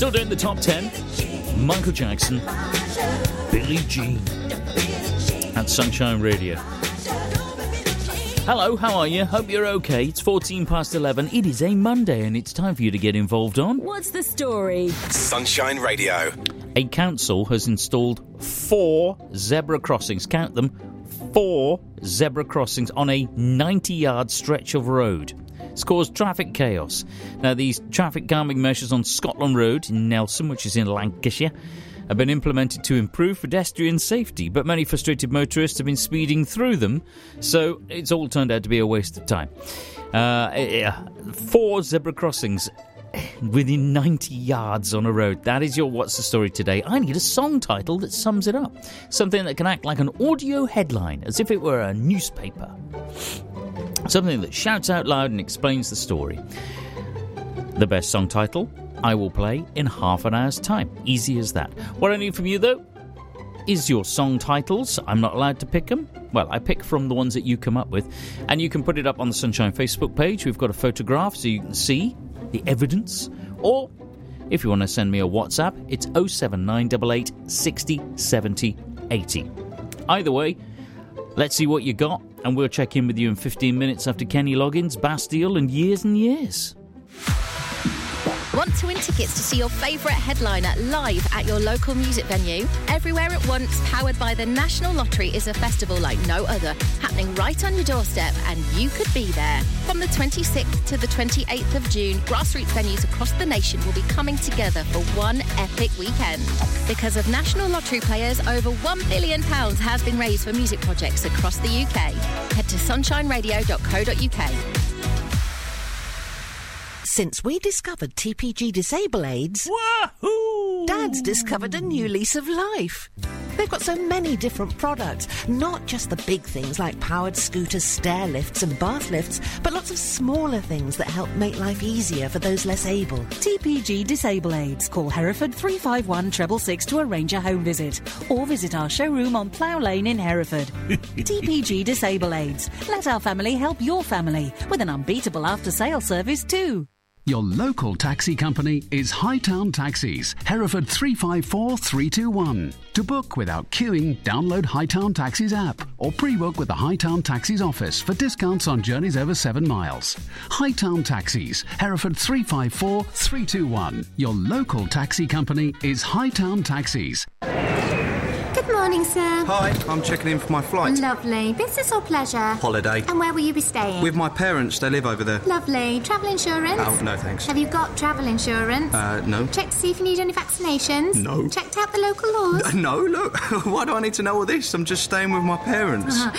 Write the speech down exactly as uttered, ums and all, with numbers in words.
Still doing the top ten. Michael Jackson, Billie Jean at Sunshine Radio. Hello, how are you? Hope you're okay. It's fourteen past eleven. It is a Monday and it's time for you to get involved on What's the Story? Sunshine Radio. A council has installed four zebra crossings, count them, four zebra crossings on a ninety-yard stretch of road. It's caused traffic chaos. Now, these traffic calming measures on Scotland Road in Nelson, which is in Lancashire, have been implemented to improve pedestrian safety, but many frustrated motorists have been speeding through them, so it's all turned out to be a waste of time. Uh, four zebra crossings within ninety yards on a road. That is your What's the Story today. I need a song title that sums it up. Something that can act like an audio headline, as if it were a newspaper. Something that shouts out loud and explains the story. The best song title I will play in half an hour's time. Easy as that. What I need from you, though, is your song titles. I'm not allowed to pick them. Well, I pick from the ones that you come up with. And you can put it up on the Sunshine Facebook page. We've got a photograph so you can see the evidence. Or, if you want to send me a WhatsApp, it's oh seven nine eight eight sixty seventy eighty. Either way, let's see what you got, and we'll check in with you in fifteen minutes after Kenny Loggins, Bastille, and Years and Years. Want to win tickets to see your favourite headliner live at your local music venue? Everywhere at Once, powered by the National Lottery, is a festival like no other, happening right on your doorstep, and you could be there. From the twenty-sixth to the twenty-eighth of June, grassroots venues across the nation will be coming together for one epic weekend. Because of National Lottery players, over one billion pounds has been raised for music projects across the U K. Head to sunshine radio dot co dot uk. Since we discovered T P G Disable Aids, Wahoo! Dad's discovered a new lease of life. They've got so many different products, not just the big things like powered scooters, stair lifts and bath lifts, but lots of smaller things that help make life easier for those less able. T P G Disable Aids. Call Hereford three five one six six six to arrange a home visit, or visit our showroom on Plough Lane in Hereford. T P G Disable Aids. Let our family help your family with an unbeatable after-sale service too. Your local taxi company is Hightown Taxis, Hereford three five four three two one. To book without queuing, download Hightown Taxis app or pre-book with the Hightown Taxis office for discounts on journeys over seven miles. Hightown Taxis, Hereford three five four three two one. Your local taxi company is Hightown Taxis. Good morning, sir. Hi, I'm checking in for my flight. Lovely. Business or pleasure? Holiday. And where will you be staying? With my parents, they live over there. Lovely. Travel insurance? Oh, no thanks. Have you got travel insurance? Uh, no. Checked to see if you need any vaccinations? No. Checked out the local laws? Uh, no, look. Why do I need to know all this? I'm just staying with my parents. Uh,